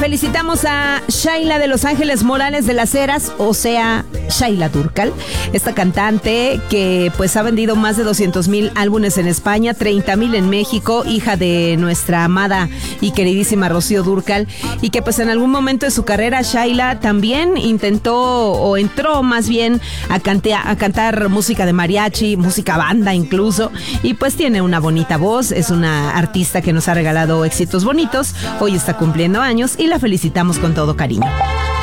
felicitamos a Shaila de Los Ángeles Morales de las Heras, o sea, Shaila Durcal, esta cantante que pues ha vendido más de 200,000 álbumes en España, 30,000 en México, hija de nuestra amada y queridísima Rocío Durcal, y que pues en algún momento de su carrera Shaila también intentó o entró más bien a cantar música de mariachi, música banda incluso, y pues tiene una bonita voz, es una artista que nos ha regalado éxitos bonitos. Hoy está cumpliendo años y la felicitamos con todo cariño.